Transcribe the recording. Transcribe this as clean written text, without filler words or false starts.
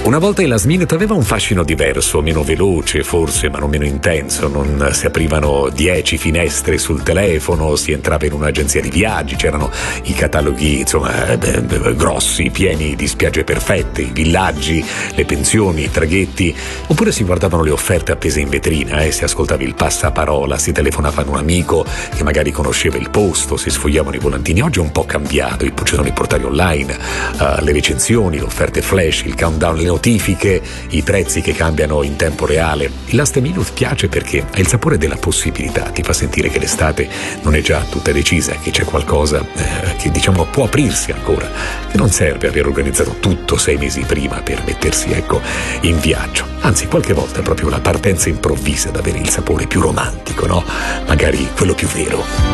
Una volta il last minute aveva un fascino diverso, meno veloce forse, ma non meno intenso. Non si aprivano 10 finestre sul telefono, si entrava in un'agenzia di viaggi, c'erano i cataloghi, insomma, grossi, pieni di spiagge perfette, i villaggi, le pensioni, i traghetti, oppure si guardavano le offerte appese in vetrina, si ascoltava il passaparola, si telefonava a un amico che magari conosceva il posto, si sfogliavano i volantini. Oggi è un po' cambiato, ci sono i portali online, le recensioni, le offerte flash, il countdown, le notifiche, i prezzi che cambiano in tempo reale. Il last minute piace perché ha il sapore della possibilità, ti fa sentire che l'estate non è già tutta decisa, che c'è qualcosa che diciamo può aprirsi ancora, che non serve aver organizzato tutto 6 mesi prima per mettersi in viaggio. Anzi, qualche volta è proprio la partenza improvvisa ad avere il sapore più romantico, no? Magari quello più vero.